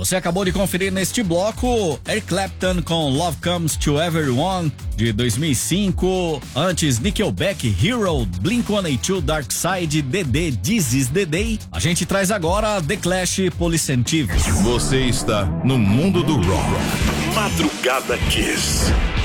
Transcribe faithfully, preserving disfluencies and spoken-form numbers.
Você acabou de conferir neste bloco Eric Clapton com Love Comes to Everyone de dois mil e cinco. Antes Nickelback, Hero, Blink cento e oitenta e dois, Dark Side, D D, This Is The Day. A gente traz agora The Clash, Polycentive. Você está no mundo do rock. Madrugada Kiss.